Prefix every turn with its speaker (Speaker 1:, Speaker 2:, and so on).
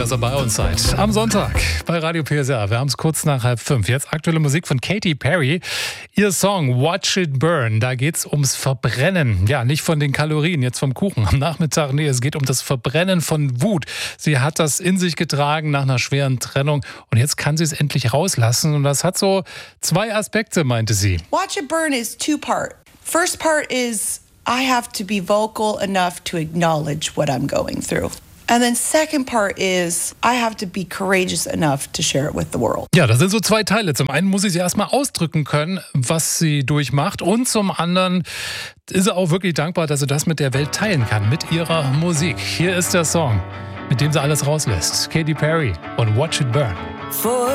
Speaker 1: dass ihr bei uns seid. Am Sonntag bei Radio PSR. Wir haben es kurz nach 4:30. Jetzt aktuelle Musik von Katy Perry. Ihr Song Watch It Burn. Da geht es ums Verbrennen. Ja, nicht von den Kalorien, jetzt vom Kuchen am Nachmittag. Nee, es geht um das Verbrennen von Wut. Sie hat das in sich getragen nach einer schweren Trennung. Und jetzt kann sie es endlich rauslassen. Und das hat so zwei Aspekte, meinte sie.
Speaker 2: Watch It Burn is two-part. First part is I have to be vocal enough to acknowledge what I'm going through. And then second part is I have to be courageous enough to share it with the world.
Speaker 1: Ja, das sind so zwei Teile. Zum einen muss sie erstmal ausdrücken können, was sie durchmacht. Und zum anderen ist sie auch wirklich dankbar, dass sie das mit der Welt teilen kann, mit ihrer Musik. Hier ist der Song, mit dem sie alles rauslässt. Katy Perry und Watch It Burn.